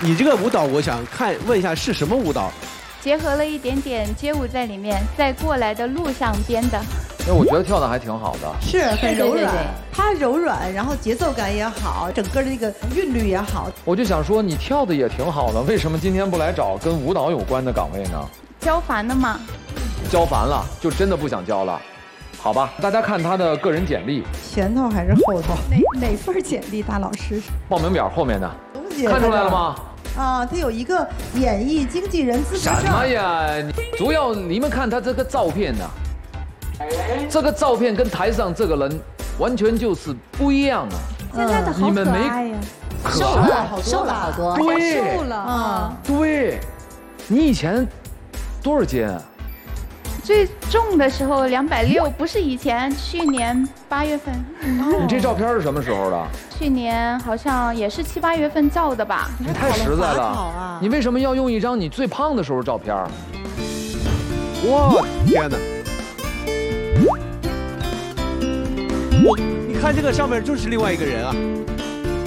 你这个舞蹈，我想问一下是什么舞蹈？ 结合了一点点街舞在里面，在过来的路上编的。 因为我觉得跳的还挺好的， 是很柔软， 对它柔软，然后节奏感也好，整个的那个韵律也好。 我就想说你跳的也挺好的，为什么今天不来找跟舞蹈有关的岗位呢？ 教烦了吗？ 教烦了，就真的不想教了。好吧，大家看他的个人简历， 前头还是后头？哪份简历？大老师， 报名表后面的，看出来了吗？ 啊，他有一个演艺经纪人资格证。 什么呀？主要你们看他这个照片呢、这个照片跟台上这个人完全就是不一样的。 现在的好可爱呀， 瘦了好多， 对， 瘦了啊。 对，你以前多少斤？ 最重的时候260，不是以前，去年8月份。 你这照片是什么时候的？ 去年好像也是7、8月份照的吧。 你太实在了，你为什么要用一张你最胖的时候照片？ 哇，天哪！你看这个上面就是另外一个人啊。